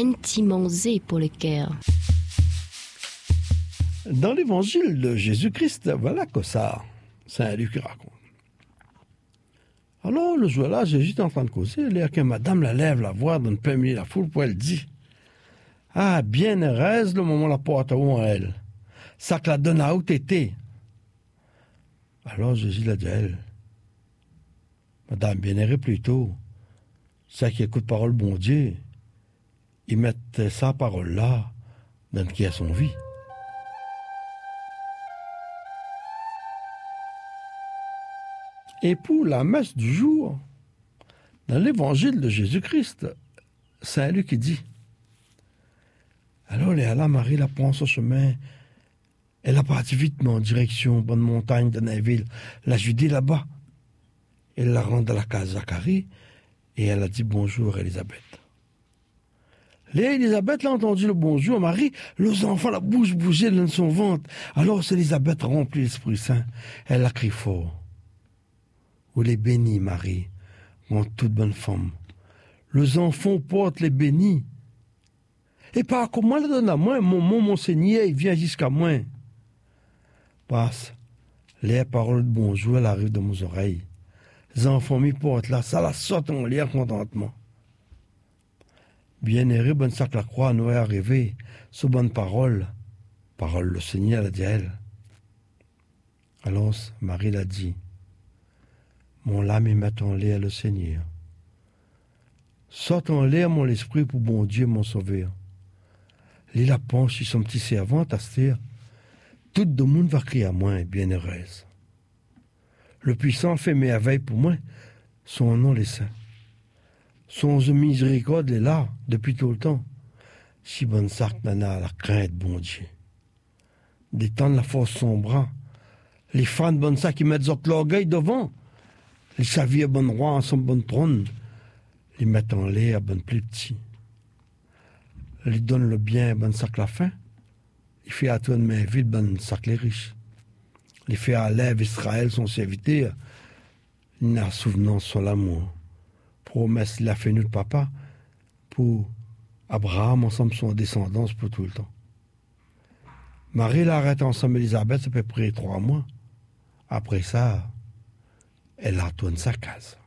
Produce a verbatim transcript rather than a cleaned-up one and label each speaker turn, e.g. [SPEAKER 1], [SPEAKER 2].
[SPEAKER 1] intimement pour le cœur.
[SPEAKER 2] Dans l'évangile de Jésus-Christ, voilà que ça, Saint Luc raconte. Alors, le jour-là, Jésus est en train de causer, il y a que madame la lève la voix dans le plein milieu de la foule, pour elle dit, « Ah, bien heureuse le moment la porte où en elle, ça que la donne à où t'étais. » Alors Jésus l'a dit à elle, « Madame, bien heureuse plutôt, ça qui écoute parole bon Dieu, ils mettent sa parole-là dans qui a son vie. » Et pour la messe du jour, dans l'évangile de Jésus-Christ, Saint Luc dit, alors là, Marie la prend son chemin, elle a parti vite en direction bonne montagne de la ville, la Judée là-bas. Elle la rend à la case Zacharie et elle a dit bonjour Élisabeth. Là, Élisabeth l'a entendu le bonjour, Marie, les enfants, la bouche bougeait dans son ventre. Alors c'est Élisabeth remplie l'Esprit Saint, elle a crié fort. Vous les bénis, Marie, en toute bonne femme. Les enfants portent les bénis. Et par comment le donne à moi, mon, mon, mon Seigneur, il vient jusqu'à moi. Parce, les paroles de bonjour, elles arrivent dans mes oreilles. Les enfants m'y portent là, ça la saute en l'air contentement. Bien heureux, bonne sac la croix, nous est arrivé, sous bonne parole. Parole, le Seigneur l'a dit à elle. Alors, Marie l'a dit. Mon âme y met en l'air le Seigneur. Saute en l'air mon esprit pour bon Dieu, mon sauveur. Les la penche sur son petit servant, Astère. Tout le monde va crier à moi, bienheureuse. Le puissant fait merveille pour moi, son nom les saints. Son miséricorde est là, depuis tout le temps. Si bonne sac nana la crainte, bon Dieu. Détendre la force son bras. Les fans de bonne sac qui mettent l'orgueil devant. Les saviers bon roi en son bon trône, les mettent en l'air bon plus petit. Les donnent le bien bon sac la fin. Il fait à toi de main vide bon sac les riches. Les fait à lèvres Israël son serviteur. Il n'a souvenance sur l'amour. Promesse il a fait nous de papa pour Abraham ensemble son descendance pour tout le temps. Marie l'arrête ensemble Élisabeth, ça peut près trois mois. Après ça, elle retourne sa case.